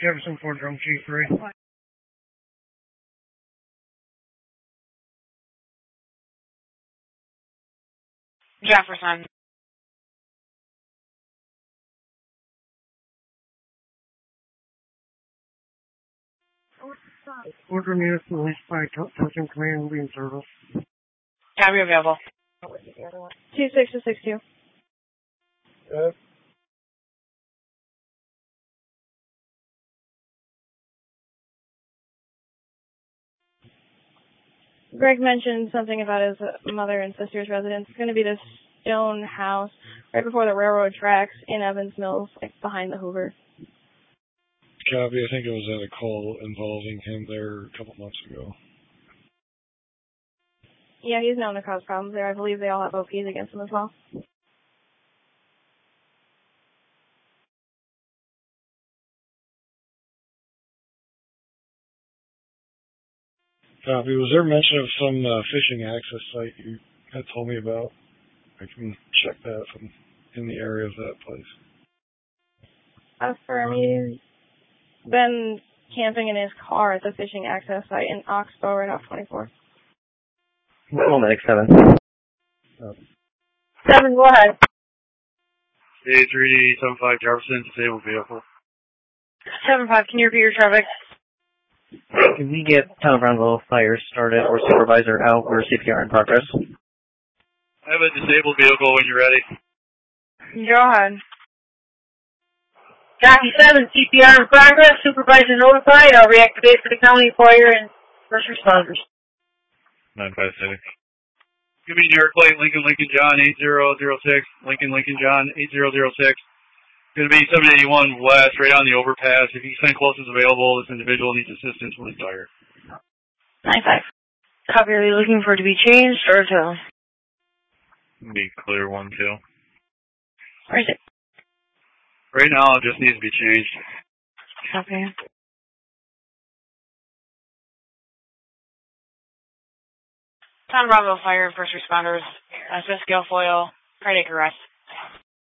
Jefferson Ford Drum G3. Jefferson. Ford Drum units released by Token Command will be in service. Copy available. 2662. Greg mentioned something about his mother and sister's residence. It's going to be this stone house right before the railroad tracks in Evans Mills, like behind the Hoover. Copy. I think I was at a call involving him there a couple months ago. Yeah, he's known to cause problems there. I believe they all have OPs against him as well. Copy. Was there mention of some fishing access site you had told me about? I can check that from in the area of that place. Affirm, he's been camping in his car at the fishing access site in Oxbow right off 24. Hold on, 7. 7, go ahead. A3D75 Jefferson, disabled vehicle. 7-5, can you repeat your traffic? Can we get Town of Brownsville Fire started or supervisor out or CPR in progress? I have a disabled vehicle when you're ready. Go ahead. Copy 7, CPR in progress, supervisor notified, I'll reactivate for the county fire and first responders. 956. Give me New York plate, Lincoln John 8006, Lincoln John 8006. Going to be 781 west, right on the overpass. If you send closest available, this individual needs assistance with his tire. 9-5. Copy, are you looking for it to be changed or to? Be clear 1-2. Where is it? Right now, it just needs to be changed. Copy. Town Bravo Fire, first responders, assist Guilfoyle, cardiac arrest.